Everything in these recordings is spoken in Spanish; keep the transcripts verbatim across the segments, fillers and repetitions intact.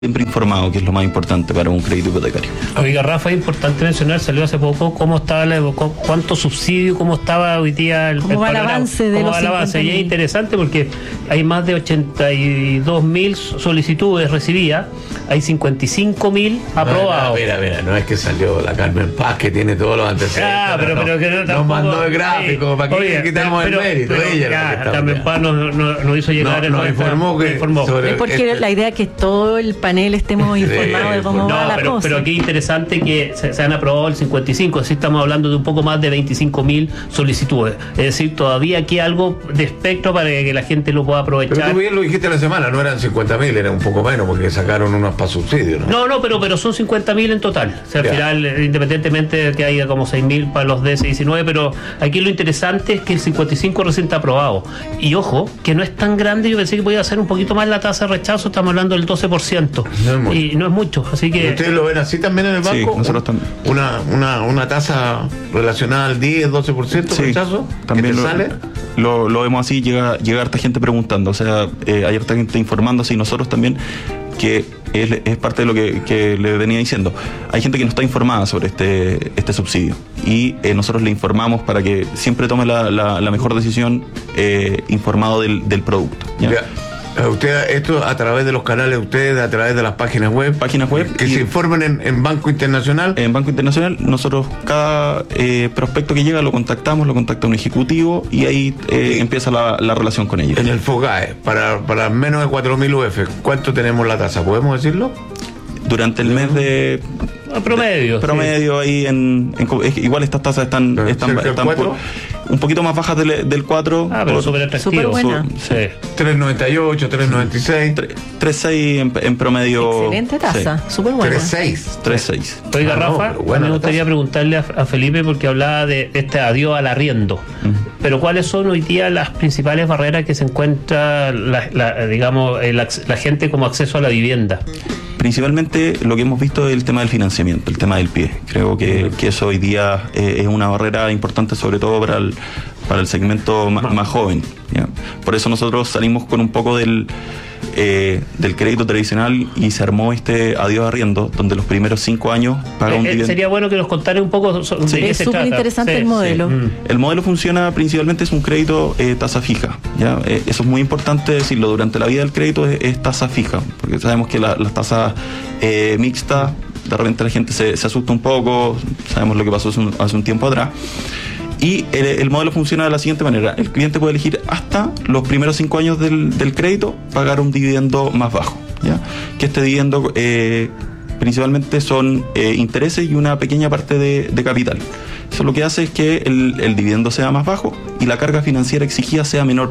siempre informado, que es lo más importante para un crédito hipotecario. Oiga, Rafa, es importante mencionar, salió hace poco, cómo estaba la, cuánto subsidio, cómo estaba hoy día el, ¿Cómo el va el avance de cómo los va el avance? Y es interesante porque hay más de ochenta y dos mil solicitudes recibidas, hay cincuenta y cinco mil aprobados. Mira, mira, no es que salió la Carmen Paz, que tiene todos los antecedentes. Ah, pero, no, pero que no, nos tampoco, mandó el gráfico, sí, para que oye, quitamos pero, el mérito. Pero, ella ya, la Carmen Paz nos, nos, nos hizo llegar, no, nos informó que informó. sobre es porque este, la idea es que todo el panel estemos informados de cómo no, va la pero, cosa. pero aquí interesante que se, se han aprobado el cincuenta y cinco, así estamos hablando de un poco más de veinticinco mil solicitudes. Es decir, todavía aquí hay algo de espectro para que la gente lo pueda aprovechar. Pero tú bien lo dijiste la semana, no eran cincuenta mil, era un poco menos porque sacaron unos para subsidios, ¿no? No, no, pero, pero son cincuenta mil en total. O sea, al Ya. final, independientemente de que haya como seis mil para los D S diecinueve, pero aquí lo interesante es que el cincuenta y cinco recién está aprobado. Y ojo, que no es tan grande, yo pensé que podía ser un poquito más la tasa de rechazo, estamos hablando del doce por ciento. No es mucho. Y no es mucho, así ¿Y que... ustedes lo ven así también en el Sí, banco? nosotros también. Una, una, una tasa relacionada al diez, doce por ciento Sí, rechazo, también ¿que te lo, sale? Lo, lo vemos así, llega, llega harta gente preguntando, o sea, eh, hay harta gente informándose y nosotros también, que es, es parte de lo que, que le venía diciendo. Hay gente que no está informada sobre este, este subsidio y eh, nosotros le informamos para que siempre tome la, la, la mejor decisión eh, informado del, del producto. ¿ya? Ya. Usted, esto a través de los canales de ustedes, a través de las páginas web. Páginas web. Que y- se informen en, en Banco Internacional. En Banco Internacional, nosotros cada eh, prospecto que llega lo contactamos, lo contacta un ejecutivo y ahí eh, Sí. empieza la, la relación con ellos. En el FOGAE, para, para menos de cuatro mil U F, ¿cuánto tenemos la tasa? ¿Podemos decirlo? Durante el mes de A promedio. promedio ahí en, en co- es que igual estas tasas están, Pero están, cerca del están cuatro. por- un poquito más bajas del, del cuatro. Ah, pero por- súper atractivo. Súper buena. Sí. tres noventa y ocho, tres noventa y seis, tre- tres coma seis en, en promedio. Excelente tasa, súper buena. tres seis. tres coma seis. Oiga, Ah, no, Rafa, pero buena me la gustaría tasa. preguntarle a, a Felipe porque hablaba de este adiós al arriendo. Pero ¿cuáles son hoy día las principales barreras que se encuentra la, la- digamos, el ac- la gente como acceso a la vivienda? Principalmente lo que hemos visto es el tema del financiamiento, el tema del pie. Creo que, que eso hoy día eh, es una barrera importante, sobre todo para el, para el segmento más, más joven. ¿ya? Por eso nosotros salimos con un poco del, eh, del crédito tradicional y se armó este adiós arriendo, donde los primeros cinco años paga un Eh, eh, dividendo. sería bueno que nos contara un poco so- de Sí. qué Es se súper trata. interesante el modelo. Mm. El modelo funciona principalmente, es un crédito eh, tasa fija. ¿ya? Eh, eso es muy importante decirlo, durante la vida del crédito es, es tasa fija, porque sabemos que la- las tasas eh, mixtas, de repente la gente se, se asusta un poco, sabemos lo que pasó hace un, hace un tiempo atrás. Y el, el modelo funciona de la siguiente manera: el cliente puede elegir hasta los primeros cinco años del, del crédito pagar un dividendo más bajo. ¿ya? Que este dividendo eh, principalmente son eh, intereses y una pequeña parte de, de capital. Eso lo que hace es que el, el dividendo sea más bajo y la carga financiera exigida sea menor.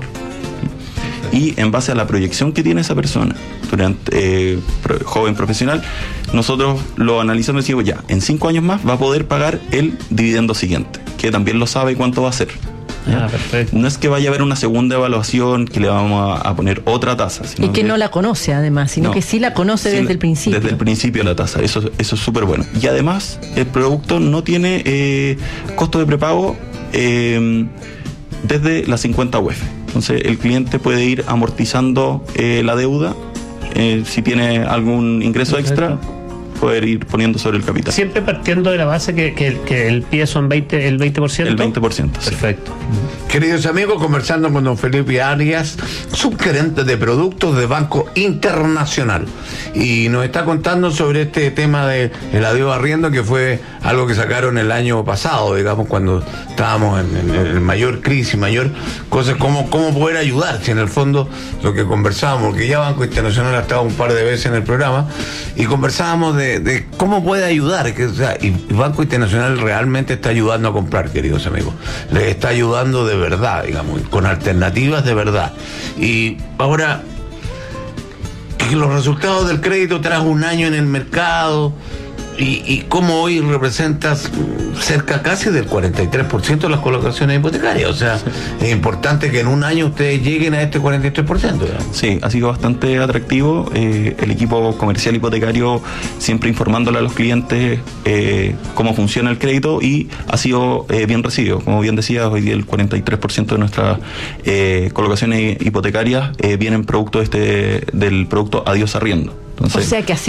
Y en base a la proyección que tiene esa persona, durante, eh, pro- joven profesional, nosotros lo analizamos y decimos, ya, en cinco años más va a poder pagar el dividendo siguiente, que también lo sabe cuánto va a ser. ¿ya? Ah, perfecto. No es que vaya a haber una segunda evaluación que le vamos a, a poner otra tasa, sino Y que no la conoce además, sino No. que sí la conoce Sí, desde el principio. Desde el principio la tasa, eso, eso es súper bueno. Y además, el producto no tiene eh, costo de prepago eh, desde las cincuenta U F. Entonces, el cliente puede ir amortizando eh, la deuda. eh, si tiene algún ingreso Perfecto. extra, poder ir poniendo sobre el capital. Siempre partiendo de la base que, que, que el pie son veinte, el veinte por ciento. El veinte por ciento. sí. Perfecto. Queridos amigos, conversando con don Felipe Arias, subgerente de productos de Banco Internacional. Y nos está contando sobre este tema de el adiós arriendo, que fue algo que sacaron el año pasado, digamos, cuando estábamos en, en, en mayor crisis, mayor cosas, cómo, cómo poder ayudar, si en el fondo lo que conversábamos, porque ya Banco Internacional ha estado un par de veces en el programa, y conversábamos de, de cómo puede ayudar, que, o sea, y Banco Internacional realmente está ayudando a comprar, queridos amigos. Les está ayudando de verdad, digamos, con alternativas de verdad. Y ahora, que los resultados del crédito tras un año en el mercado, y, y cómo hoy representas cerca casi del cuarenta y tres por ciento de las colocaciones hipotecarias. O sea, sí. Es importante que en un año ustedes lleguen a este cuarenta y tres por ciento. ¿verdad? Sí, ha sido bastante atractivo. Eh, el equipo comercial hipotecario siempre informándole a los clientes eh, cómo funciona el crédito y ha sido eh, bien recibido. Como bien decía, hoy día el cuarenta y tres por ciento de nuestras eh, colocaciones hipotecarias eh, vienen producto este del producto Adiós Arriendo. Entonces, o sea que así